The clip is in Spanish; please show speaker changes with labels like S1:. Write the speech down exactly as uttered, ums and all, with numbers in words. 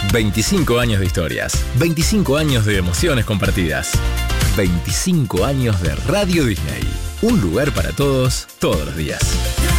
S1: veinticinco años de historias, veinticinco años de emociones compartidas, veinticinco años de Radio Disney. Un lugar para todos, todos los días.